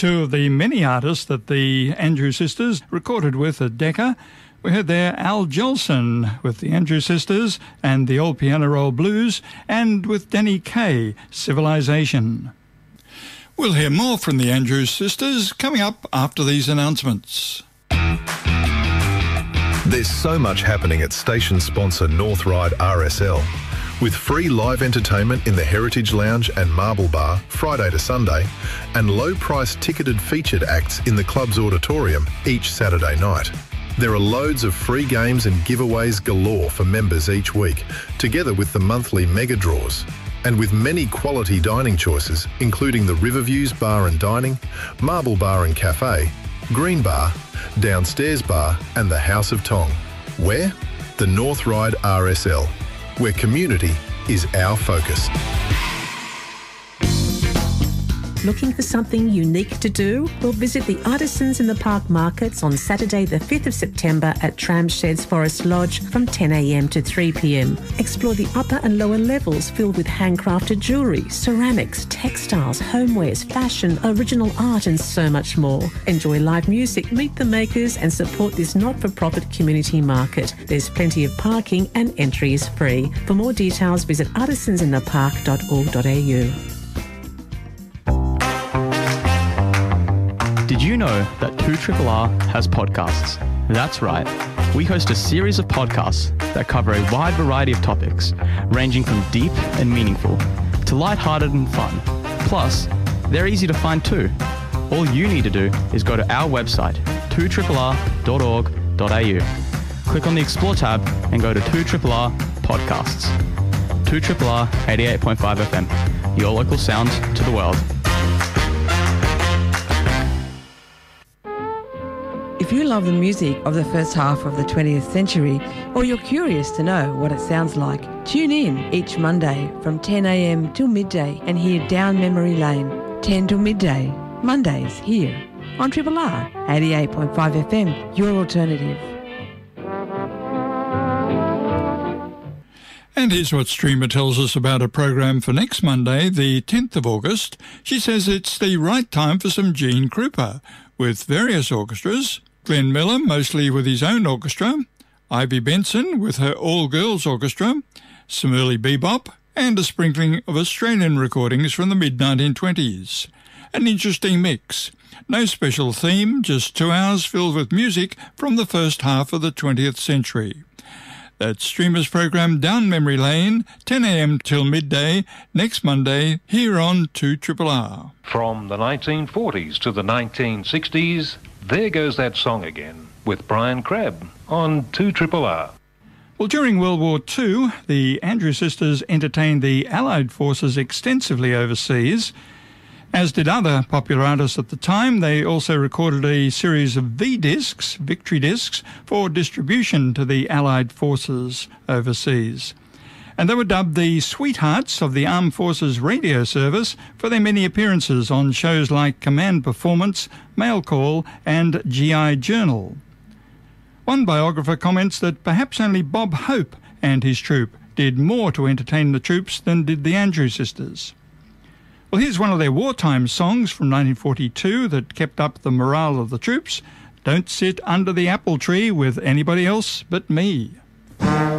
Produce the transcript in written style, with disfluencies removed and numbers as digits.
two of the many artists that the Andrew Sisters recorded with at Decca. We heard there Al Jolson with the Andrew Sisters and the Old Piano Roll Blues, and with Danny Kaye, Civilization. We'll hear more from the Andrew Sisters coming up after these announcements. There's so much happening at station sponsor North Ryde RSL. With free live entertainment in the Heritage Lounge and Marble Bar Friday to Sunday, and low-price ticketed featured acts in the club's auditorium each Saturday night. There are loads of free games and giveaways galore for members each week, together with the monthly mega draws. And with many quality dining choices, including the Riverviews Bar and Dining, Marble Bar and Cafe, Green Bar, Downstairs Bar and the House of Tong. Where? The North Ryde RSL, where community is our focus. Looking for something unique to do? Well, visit the Artisans in the Park markets on Saturday the 5th of September at Tramsheds Forest Lodge from 10 a.m. to 3 p.m. Explore the upper and lower levels filled with handcrafted jewellery, ceramics, textiles, homewares, fashion, original art and so much more. Enjoy live music, meet the makers and support this not-for-profit community market. There's plenty of parking and entry is free. For more details, visit artisansinthepark.org.au. Did you know that 2RRR has podcasts? That's right. We host a series of podcasts that cover a wide variety of topics, ranging from deep and meaningful to lighthearted and fun. Plus, they're easy to find too. All you need to do is go to our website, 2RRR.org.au. Click on the Explore tab and go to 2RRR Podcasts. 2RRR 88.5 FM, your local sound to the world. If you love the music of the first half of the 20th century, or you're curious to know what it sounds like, tune in each Monday from 10 a.m. till midday and hear Down Memory Lane, 10 till midday, Mondays here on 2RRR 88.5 FM, your alternative. And here's what Streamer tells us about a program for next Monday, the 10th of August. She says it's the right time for some Gene Krupa, with various orchestras. Glenn Miller, mostly with his own orchestra, Ivy Benson with her all-girls orchestra, some early bebop, and a sprinkling of Australian recordings from the mid-1920s. An interesting mix. No special theme, just 2 hours filled with music from the first half of the 20th century. That's Streamer's program Down Memory Lane, 10 a.m. till midday, next Monday, here on 2RRR. From the 1940s to the 1960s, there goes that song again, with Brian Crabb on 2RRR. Well, during World War II, the Andrew Sisters entertained the Allied forces extensively overseas. As did other popular artists at the time, they also recorded a series of V-discs, victory discs, for distribution to the Allied forces overseas. And they were dubbed the sweethearts of the Armed Forces radio service for their many appearances on shows like Command Performance, Mail Call and GI Journal. One biographer comments that perhaps only Bob Hope and his troupe did more to entertain the troops than did the Andrew Sisters. Well, here's one of their wartime songs from 1942 that kept up the morale of the troops. Don't sit under the apple tree with anybody else but me.